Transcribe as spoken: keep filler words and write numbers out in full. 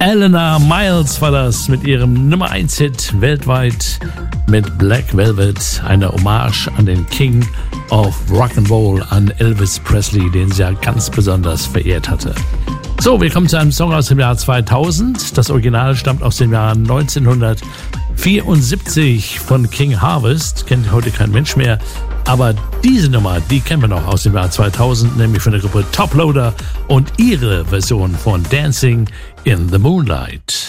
Eleanor Miles war das mit ihrem Nummer eins Hit weltweit mit Black Velvet, eine Hommage an den King of Rock'n'Roll, an Elvis Presley, den sie ja ganz besonders verehrt hatte. So, wir kommen zu einem Song aus dem Jahr zweitausend. Das Original stammt aus dem Jahr neunzehnhundertvierundsiebzig von King Harvest. Kennt heute kein Mensch mehr. Aber diese Nummer, die kennen wir noch aus dem Jahr zweitausend, nämlich von der Gruppe Top Loader und ihre Version von Dancing in the Moonlight.